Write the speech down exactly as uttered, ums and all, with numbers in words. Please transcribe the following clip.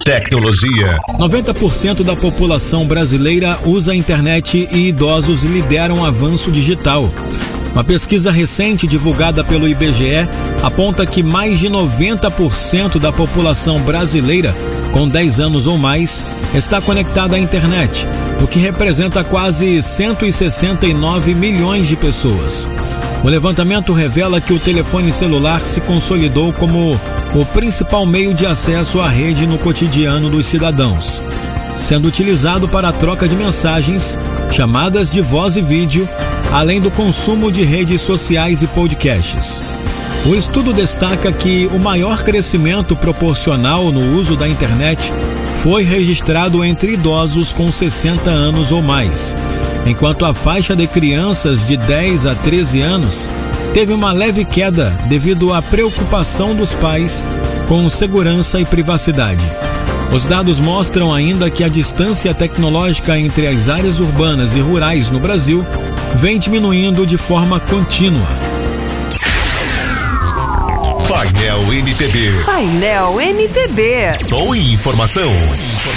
Tecnologia. noventa por cento da população brasileira usa a internet e idosos lideram o avanço digital. Uma pesquisa recente divulgada pelo I B G E aponta que mais de noventa por cento da população brasileira com dez anos ou mais está conectada à internet, o que representa quase cento e sessenta e nove milhões de pessoas. O levantamento revela que o telefone celular se consolidou como o principal meio de acesso à rede no cotidiano dos cidadãos, sendo utilizado para a troca de mensagens, chamadas de voz e vídeo, além do consumo de redes sociais e podcasts. O estudo destaca que o maior crescimento proporcional no uso da internet foi registrado entre idosos com sessenta anos ou mais, enquanto a faixa de crianças de dez a treze anos teve uma leve queda devido à preocupação dos pais com segurança e privacidade. Os dados mostram ainda que a distância tecnológica entre as áreas urbanas e rurais no Brasil vem diminuindo de forma contínua. Painel M P B. Painel M P B. Som e informação.